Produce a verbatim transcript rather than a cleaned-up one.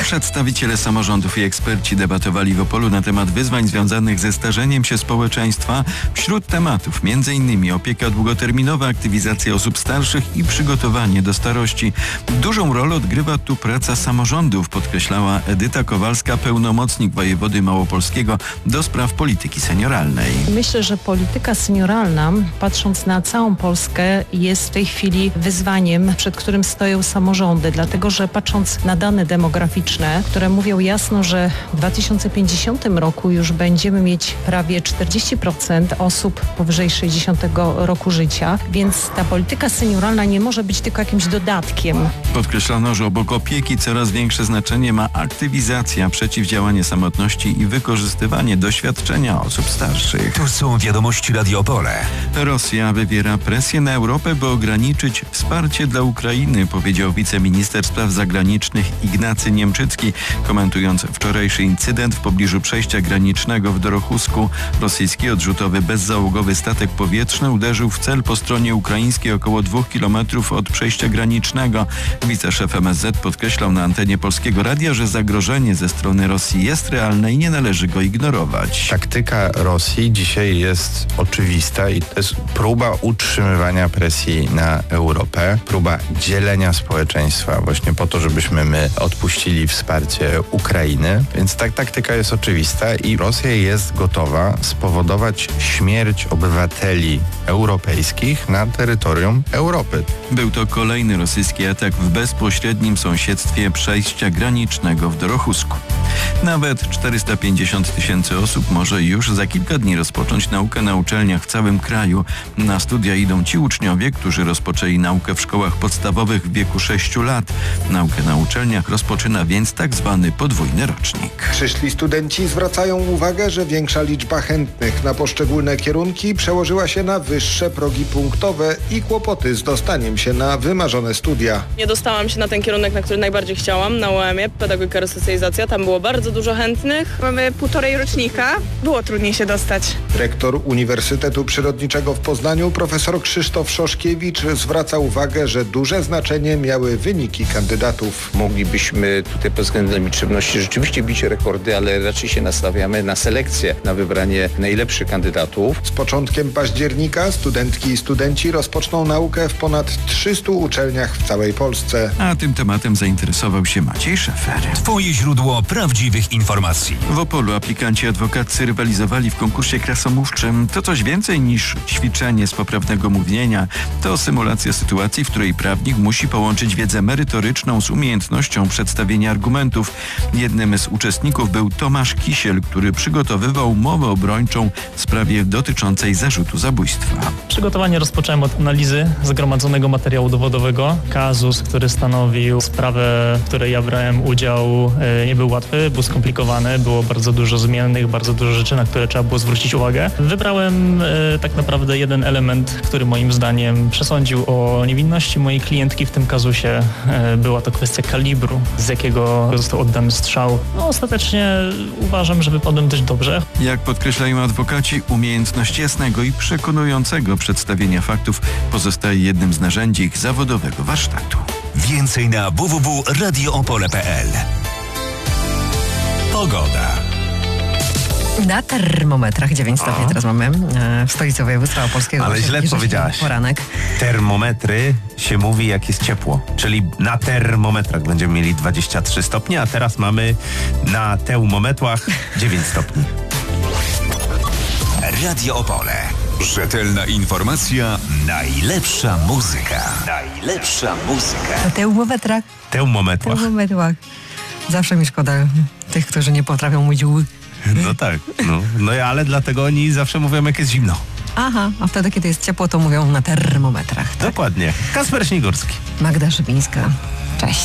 Przedstawiciele samorządów i eksperci debatowali w Opolu na temat wyzwań związanych ze starzeniem się społeczeństwa. Wśród tematów między innymi opieka długoterminowa, aktywizacja osób starszych i przygotowanie do starości. Dużą rolę odgrywa tu praca samorządów, podkreślała Edyta Kowalska, pełnomocnik wojewody małopolskiego do spraw polityki senioralnej. Myślę, że polityka senioralna, patrząc na całą Polskę, jest w tej chwili wyzwaniem, przed którym stoją samorządy, dlatego że patrząc na dane demograficzne, które mówią jasno, że w dwa tysiące pięćdziesiątym roku już będziemy mieć prawie czterdzieści procent osób powyżej sześćdziesiątego roku życia, więc ta polityka senioralna nie może być tylko jakimś dodatkiem. Podkreślono, że obok opieki coraz większe znaczenie ma aktywizacja, przeciwdziałanie samotności i wykorzystywanie doświadczenia osób starszych. To są wiadomości Radio Opole. Rosja wywiera presję na Europę, by ograniczyć wsparcie dla Ukrainy, powiedział wiceminister spraw zagranicznych Ignacy Niemczycki, komentując wczorajszy incydent w pobliżu przejścia granicznego w Dorochusku. Rosyjski odrzutowy bezzałogowy statek powietrzny uderzył w cel po stronie ukraińskiej około dwóch kilometrów od przejścia granicznego. Wiceszef M S Z podkreślał na antenie Polskiego Radia, że zagrożenie ze strony Rosji jest realne i nie należy go ignorować. Taktyka Rosji dzisiaj jest oczywista i to jest próba utrzymywania presji na Europę, próba dzielenia społeczeństwa właśnie po to, żebyśmy my odpuścili wsparcie Ukrainy. Więc ta taktyka jest oczywista i Rosja jest gotowa spowodować śmierć obywateli europejskich na terytorium Europy. Był to kolejny rosyjski atak w bezpośrednim sąsiedztwie przejścia granicznego w Dorochusku. Nawet czterysta pięćdziesiąt tysięcy osób może już za kilka dni rozpocząć naukę na uczelniach w całym kraju. Na studia idą ci uczniowie, którzy rozpoczęli naukę w szkołach podstawowych w wieku sześciu lat. Naukę na uczelniach rozpoczyna więc tak zwany podwójny rocznik. Przyszli studenci zwracają uwagę, że większa liczba chętnych na poszczególne kierunki przełożyła się na wyższe progi punktowe i kłopoty z dostaniem się na wymarzone studia. Nie dostałam się na ten kierunek, na który najbardziej chciałam, na U E M-ie, pedagogika, resocjalizacja. Tam było bardzo dużo chętnych. Mamy półtorej rocznika, było trudniej się dostać. Rektor Uniwersytetu Przyrodniczego w Poznaniu, profesor Krzysztof Szoszkiewicz, zwraca uwagę, że duże znaczenie miały wyniki kandydatów. Moglibyśmy tutaj pod względem liczebności rzeczywiście bić rekordy, ale raczej się nastawiamy na selekcję, na wybranie najlepszych kandydatów. Z początkiem października studentki i studenci rozpoczną naukę w ponad trzystu uczelniach w całej Polsce. A tym tematem zainteresował się Maciej Szefer. Twoje źródło prawdziwych informacji. W Opolu aplikanci adwokaccy rywalizowali w konkursie krasomówczym. To coś więcej niż ćwiczenie z poprawnego mówienia. To symulacja sytuacji, w której prawnik musi połączyć wiedzę merytoryczną z umiejętnością przedstawienia argumentów. Jednym z uczestników był Tomasz Kisiel, który przygotowywał mowę obrończą w sprawie dotyczącej zarzutu zabójstwa. Przygotowanie rozpocząłem od analizy zgromadzonego materiału dowodowego. Kazus, który stanowił sprawę, w której ja brałem udział, nie był łatwy, był skomplikowany, było bardzo dużo zmiennych, bardzo dużo rzeczy, na które trzeba było zwrócić uwagę. Wybrałem e, tak naprawdę jeden element, który moim zdaniem przesądził o niewinności mojej klientki w tym kazusie. E, była to kwestia kalibru, z jakiego został oddany strzał. No, ostatecznie uważam, że wypadłem dość dobrze. Jak podkreślają adwokaci, umiejętność jasnego i przekonującego przedstawienia faktów pozostaje jednym z narzędzi ich zawodowego warsztatu. Więcej na w w w kropka radio opole kropka p l. Pogoda. Na termometrach dziewięć stopni teraz mamy e, w stolicy województwa opolskiego. Ale źle powiedziałaś. Poranek. Termometry się mówi, jak jest ciepło. Czyli na termometrach będziemy mieli dwadzieścia trzy stopnie, a teraz mamy na termometrach dziewięć stopni. Radio Opole. Rzetelna informacja, najlepsza muzyka. Najlepsza muzyka. Na termometrach. Termometrach. Termometrach. Zawsze mi szkoda tych, którzy nie potrafią mówić ły. No tak, no, no ale dlatego oni zawsze mówią, jak jest zimno. Aha, a wtedy, kiedy jest ciepło, to mówią na termometrach. Tak? Dokładnie. Kasper Śnigurski. Magda Szybińska. Cześć.